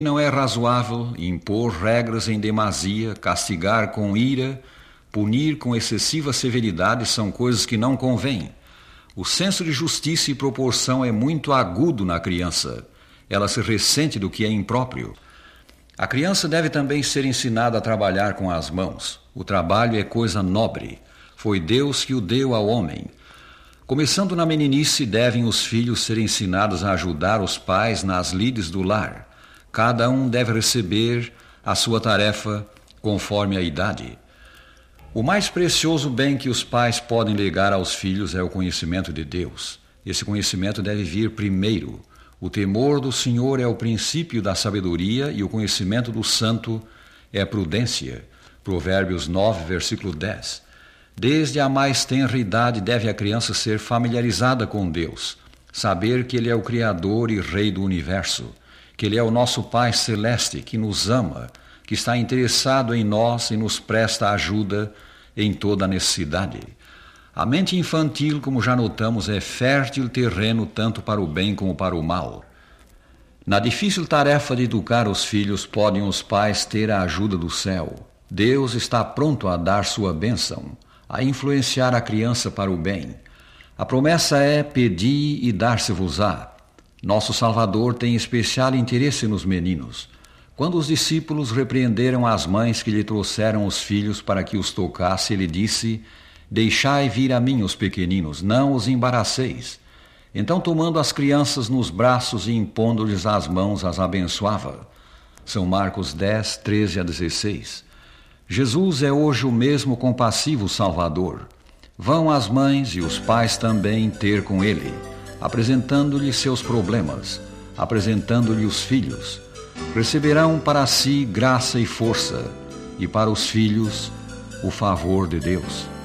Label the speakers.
Speaker 1: Não é razoável impor regras em demasia, castigar com ira, punir com excessiva severidade são coisas que não convêm. O senso de justiça e proporção é muito agudo na criança. Ela se ressente do que é impróprio. A criança deve também ser ensinada a trabalhar com as mãos. O trabalho é coisa nobre. Foi Deus que o deu ao homem. Começando na meninice, devem os filhos ser ensinados a ajudar os pais nas lides do lar. Cada um deve receber a sua tarefa conforme a idade. O mais precioso bem que os pais podem legar aos filhos é o conhecimento de Deus. Esse conhecimento deve vir primeiro. O temor do Senhor é o princípio da sabedoria e o conhecimento do santo é a prudência. Provérbios 9, versículo 10. Desde a mais tenra idade deve a criança ser familiarizada com Deus, saber que Ele é o Criador e Rei do universo, que Ele é o nosso Pai Celeste, que nos ama, que está interessado em nós e nos presta ajuda em toda a necessidade. A mente infantil, como já notamos, é fértil terreno tanto para o bem como para o mal. Na difícil tarefa de educar os filhos, podem os pais ter a ajuda do céu. Deus está pronto a dar sua bênção, a influenciar a criança para o bem. A promessa é: pedi e dar-se-vos-á. Nosso Salvador tem especial interesse nos meninos. Quando os discípulos repreenderam as mães que lhe trouxeram os filhos para que os tocasse, ele disse: deixai vir a mim os pequeninos, não os embaraceis. Então, tomando as crianças nos braços e impondo-lhes as mãos, as abençoava. São Marcos 10, 13 a 16. Jesus é hoje o mesmo compassivo Salvador. Vão as mães e os pais também ter com ele, apresentando-lhe seus problemas, apresentando-lhe os filhos. Receberão para si graça e força, e para os filhos o favor de Deus.